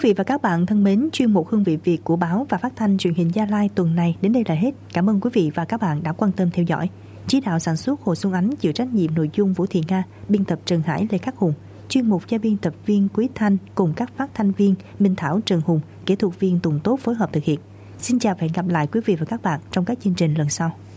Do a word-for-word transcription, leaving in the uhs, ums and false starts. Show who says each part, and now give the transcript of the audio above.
Speaker 1: vị và các bạn thân mến, chuyên mục Hương vị Việt của báo và phát thanh truyền hình Gia Lai tuần này đến đây là hết. Cảm ơn quý vị và các bạn đã quan tâm theo dõi. Chỉ đạo sản xuất Hồ Xuân Ánh, chịu trách nhiệm nội dung Vũ Thị Nga, biên tập Trần Hải, Lê Khắc Hùng, chuyên mục cho biên tập viên Quý Thanh cùng các phát thanh viên Minh Thảo, Trần Hùng, kỹ thuật viên Tùng Tốt phối hợp thực hiện. Xin chào và hẹn gặp lại quý vị và các bạn trong các chương trình lần sau.